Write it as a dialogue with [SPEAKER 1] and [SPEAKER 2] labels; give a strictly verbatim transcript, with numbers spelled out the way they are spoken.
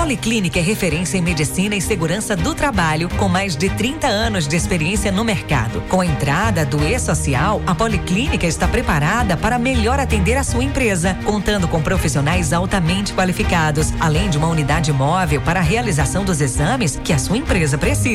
[SPEAKER 1] Policlínica é referência em medicina e segurança do trabalho, com mais de trinta anos de experiência no mercado. Com a entrada do E-Social, a Policlínica está preparada para melhor atender a sua empresa, contando com profissionais altamente qualificados, além de uma unidade móvel para a realização dos exames que a sua empresa precisa.